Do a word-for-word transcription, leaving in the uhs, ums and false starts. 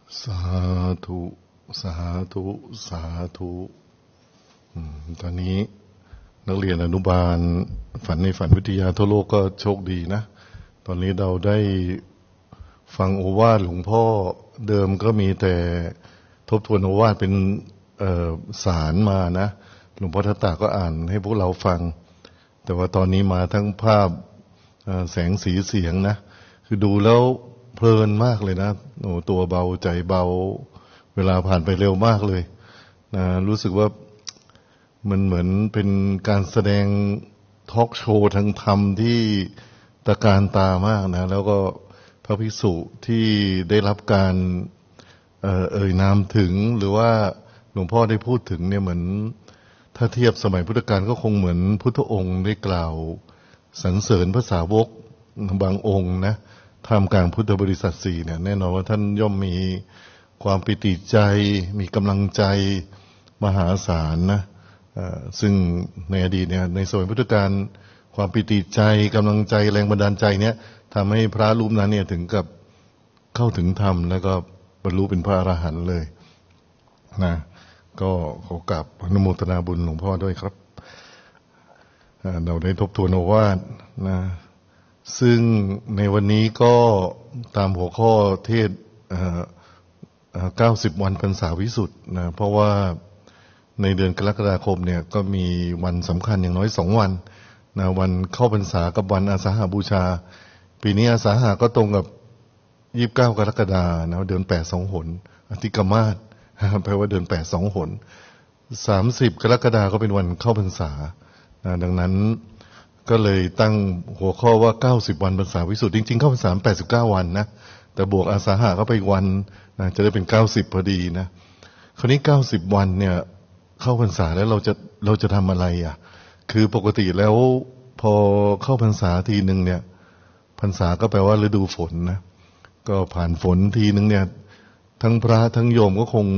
สาธุสาธุสาธุตอนนี้นักเรียนอนุบาลฝันในฝันวิทยาทั่วโลกก็โชคดีนะตอนนี้เราได้ฟังโอวาทหลวงพ่อเดิมก็มีแต่ทบทวนโอวาทเป็นสารมานะหลวงพ่อทัตตาก็อ่านให้พวกเราฟังแต่ว่าตอนนี้มาทั้งภาพแสงสีเสียงนะคือดูแล้วเพลินมากเลยนะโอ้ตัวเบาใจเบาเวลาผ่านไปเร็วมากเลยนะรู้สึกว่ามันเหมือนเป็นการแสดงทอล์กโชว์ทางธรรมที่ตะการตามากนะแล้วก็พระภิกษุที่ได้รับการเอ่อเอ่ยนามถึงหรือว่าหลวงพ่อได้พูดถึงเนี่ยเหมือนถ้าเทียบสมัยพุทธกาลก็คงเหมือนพุทธองค์ได้กล่าวสรรเสริญพระสาวกบางองค์นะท่ามกลางพุทธบริษัทสี่เนี่ยแน่นอนว่าท่านย่อมมีความปิติใจมีกำลังใจมหาศาลนะซึ่งในอดีตเนี่ยในสมัยพุทธกาลความปิติใจกำลังใจแรงบันดาลใจเนี่ยทำให้พระรูปนั้นเนี่ยถึงกับเข้าถึงธรรมแล้วก็บรรลุเป็นพระอรหันต์เลยนะก็ขอกราบอนุโมทนาบุญหลวงพ่อด้วยครับเราได้ทบทวนโอวาทนะซึ่งในวันนี้ก็ตามหัวข้อเทศเก้าสิบวันพรรษาวิสุทธ์นะเพราะว่าในเดือนกรกฎาคมเนี่ยก็มีวันสำคัญอย่างน้อยสองวันนะวันเข้าพรรษากับวันอาสาฬหบูชาปีนี้อาสาฬหก็ตรงกับยี่สิบเก้ากรกฎานะเดือนแปดสองหนอธิกมาศแปลว่าเดือนแปดสองหนสามสิบกรกฎาก็เป็นวันเข้าพรรษานะดังนั้นก็เลยตั้งหัวข้อว่าเก้าสิบวันพรรษาวิสุทธิ์จริงๆเข้าพรรษาแปดสิบเก้าวันนะแต่บวกอาสาฬหก็ไปวันนะจะได้เป็นเก้าสิบพอดีนะคราวนี้เก้าสิบวันเนี่ยเข้าพรรษาแล้วเราจะเราจะทำอะไรอ่ะคือปกติแล้วพอเข้าพรรษาทีนึงเนี่ยพรรษาก็แปลว่าฤดูฝนนะก็ผ่านฝนทีนึงเนี่ยทั้งพระทั้งโยมก็คง